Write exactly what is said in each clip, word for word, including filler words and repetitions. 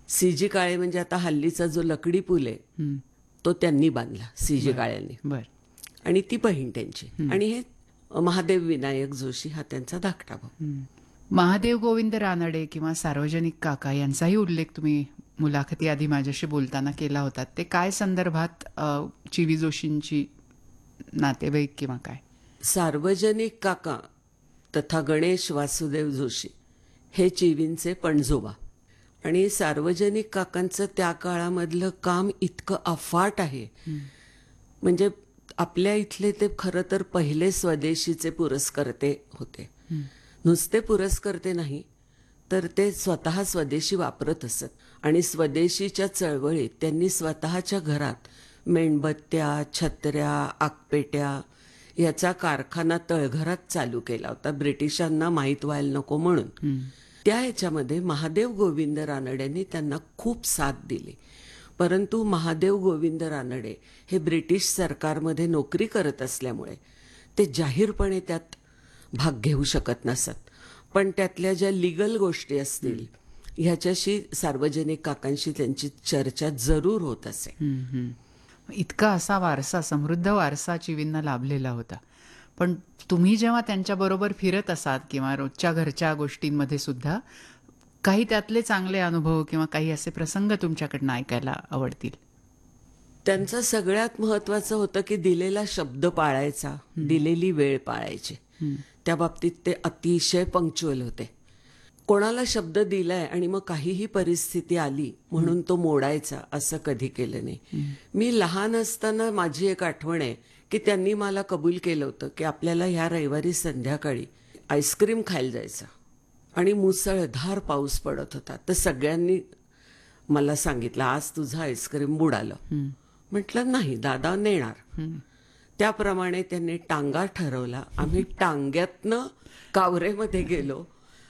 C जी काळे म्हणजे आता हल्लीचा जो लकडी पूल आहे हं. तो त्यांनी बांधला सी जी काळ्यांनी. बर. आणि ती बहीण त्यांची. आणि हे महादेव विनायक जोशी हा त्यांचा धाकटा भाऊ. हं. महादेव गोविंद रानडे किंवा सार्वजनिक काका यांचाही उल्लेख तुम्ही मुलाखती आधी माझ्याशी बोलताना केला होता. ते काय संदर्भात अ, चिवी जोशींची नातेवाईक किंवा काय? सार्वजनिक काका तथा गणेश वासुदेव जोशी हे चिवींचे पणजोबा. आणि सार्वजनिक काकांचं त्या काळामधलं काम इतकं अफाट आहे. म्हणजे आपल्या इथले ते खरं तर पहिले स्वदेशीचे पुरस्कर्ते होते. नुसते पुरस्कर्ते नाही तर ते स्वतः स्वदेशी वापरत असत. आणि स्वदेशीच्या चळवळीत त्यांनी स्वतःच्या घरात मेणबत्त्या, छत्र्या, आगपेट्या याचा कारखाना तळघरात चालू केला होता, ब्रिटिशांना माहीत व्हायला नको म्हणून. त्या ह्याच्यामध्ये महादेव गोविंद रानड्यांनी त्यांना खूप साथ दिली. परंतु महादेव गोविंद रानडे हे ब्रिटिश सरकारमध्ये नोकरी करत असल्यामुळे ते जाहीरपणे त्यात भाग घेऊ शकत नसत. पण त्यातल्या ज्या लिगल गोष्टी असतील ह्याच्याशी सार्वजनिक काकांशी त्यांची चर्चा जरूर होत असे. हं, हं. इतका असा वारसा, समृद्ध वारसा चिवींना लाभलेला होता. पण तुम्ही जेव्हा त्यांच्याबरोबर फिरत असाल किंवा रोजच्या घरच्या गोष्टींमध्ये सुद्धा काही त्यातले चांगले अनुभव किंवा काही असे प्रसंग तुमच्याकडनं ऐकायला आवडतील? त्यांचं सगळ्यात महत्वाचं होतं की दिलेला शब्द पाळायचा, दिलेली वेळ पाळायची. त्या बाबतीत ते अतिशय पंक्च्युअल होते. कोणाला शब्द दिलाय आणि मग काहीही परिस्थिती आली म्हणून तो मोडायचा असं कधी केलं नाही. मी लहान असताना माझी एक आठवण आहे की त्यांनी मला कबूल केलं होतं की आपल्याला ह्या रविवारी संध्याकाळी आईस्क्रीम खायला जायचं. आणि मुसळधार पाऊस पडत होता. तर सगळ्यांनी मला सांगितलं आज तुझं आईस्क्रीम बुडालं. म्हटलं नाही दादा नेणार. त्याप्रमाणे त्यांनी टांगा ठरवला. आम्ही टांग्यातनं कावरेमध्ये गेलो,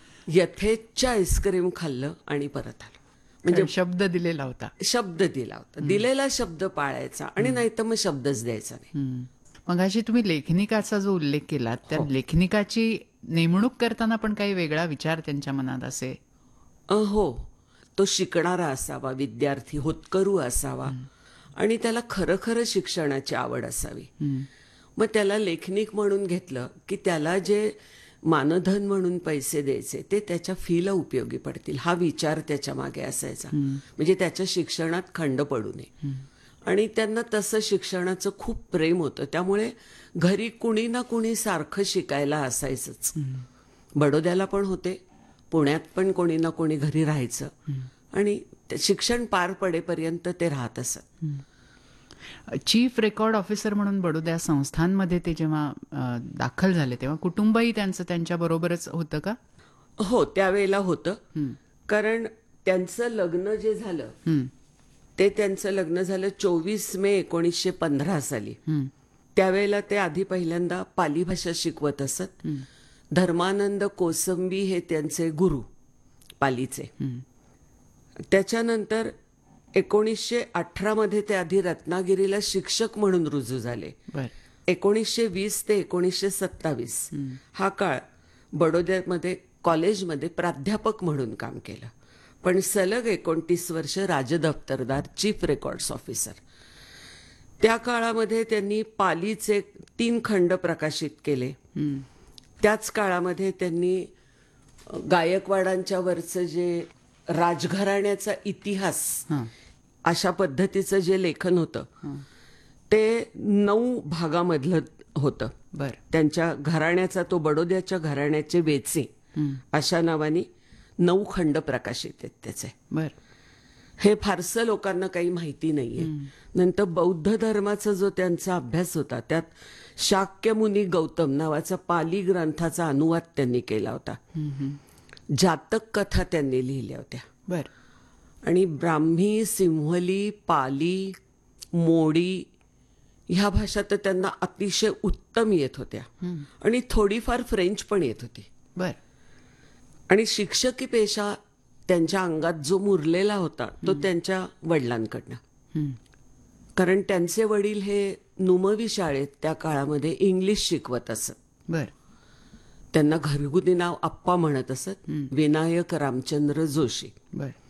यथेच्छ आईस्क्रीम खाल्लं आणि परत आलो. म्हणजे शब्द दिलेला होता. शब्द दिला होता. दिलेला शब्द पाळायचा आणि नाही तर मग शब्दच द्यायचा नाही. मग अशी तुम्ही लेखनिकाचा जो उल्लेख केला त्या लेखनिकाची नेमणूक करताना पण काही वेगळा विचार त्यांच्या मनात असे? हो, तो शिकणारा असावा, विद्यार्थी होतकरू असावा आणि त्याला खरं खरं शिक्षणाची आवड असावी. मग त्याला लेखनिक म्हणून घेतलं की त्याला जे मानधन म्हणून पैसे द्यायचे ते त्याच्या फीला उपयोगी पडतील हा विचार त्याच्या मागे असायचा. म्हणजे त्याच्या शिक्षणात खंड पडू नये. आणि त्यांना तसं शिक्षणाचं खूप प्रेम होतं. त्यामुळे घरी कुणी ना कुणी सारखं शिकायला असायचंच. बडोद्याला पण होते, पुण्यात पण कोणी ना कोणी घरी राहायचं आणि शिक्षण पार पडेपर्यंत ते राहत असत. चीफ रेकॉर्ड ऑफिसर म्हणून बडोद्या संस्थांमध्ये ते जेव्हा दाखल झाले तेव्हा कुटुंबही त्यांचं त्यांच्याबरोबरच होतं का? हो, त्यावेळेला होतं. कारण त्यांचं लग्न जे झालं ते त्यांचं लग्न झालं चोवीस मे एकोणीसशे पंधरा साली. त्यावेळेला ते आधी पहिल्यांदा पाली भाषा शिकवत असत. धर्मानंद कोसंबी हे त्यांचे गुरु पालीचे. त्याच्यानंतर एकोणीसशे अठरा मध्ये ते आधी रत्नागिरीला शिक्षक म्हणून रुजू झाले. एकोणीसशे वीस ते एकोणीसशे सत्तावीस हा काळ बडोद्यामध्ये कॉलेजमध्ये प्राध्यापक म्हणून काम केलं. पण सलग एकोणतीस वर्ष राजदफ्तरदार चीफ रेकॉर्ड्स ऑफिसर. त्या काळामध्ये त्यांनी पालीचे तीन खंड प्रकाशित केले. त्याच काळामध्ये त्यांनी गायकवाडांच्या वरचं जे राजघराण्याचा इतिहास अशा पद्धतीचं जे लेखन होतं ते नऊ भागामधलं होतं. त्यांच्या घराण्याचा तो बडोद्याच्या घराण्याचे वेचे अशा नावाने नऊ खंड प्रकाशित आहेत त्याचे. हे फारसं लोकांना काही माहिती नाहीये. नंतर बौद्ध धर्माचा जो त्यांचा अभ्यास होता त्यात शाक्य मुनी गौतम नावाचा पाली ग्रंथाचा अनुवाद त्यांनी केला होता. जातक कथा त्यांनी लिहिल्या होत्या. बर. आणि ब्राह्मी, सिंहली, पाली, मोडी ह्या भाषा तर त्यांना अतिशय उत्तम येत होत्या. आणि थोडीफार फ्रेंच पण येत होती. बर. आणि शिक्षकी पेशा त्यांच्या अंगात जो मुरलेला होता तो त्यांच्या वडिलांकडनं. कारण त्यांचे वडील हे नुमवी शाळेत त्या काळामध्ये इंग्लिश शिकवत असत. बर. त्यांना घरगुती नाव आप्पा म्हणत असत, विनायक रामचंद्र जोशी. बर.